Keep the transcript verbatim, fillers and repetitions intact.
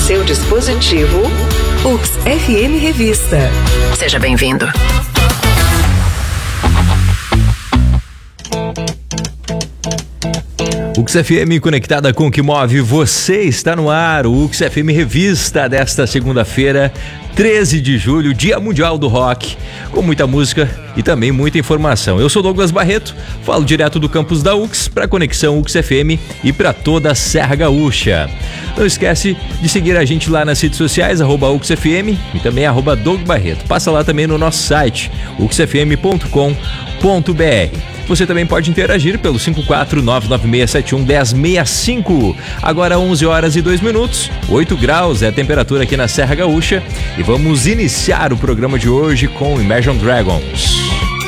seu dispositivo, U X F M Revista. Seja bem-vindo. U X F M conectada com o que move você, está no ar, o U X F M Revista desta segunda-feira, treze de julho, Dia Mundial do Rock, com muita música e também muita informação. Eu sou Douglas Barreto, falo direto do campus da U X para a Conexão U X F M e para toda a Serra Gaúcha. Não esquece de seguir a gente lá nas redes sociais, arroba U X F M e também arroba Doug Barreto. Passa lá também no nosso site, u x f m ponto com ponto b r. Você também pode interagir pelo cinco quatro nove nove seis sete um um zero seis cinco. Agora onze horas e dois minutos, oito graus é a temperatura aqui na Serra Gaúcha. E vamos iniciar o programa de hoje com Imagine Dragons.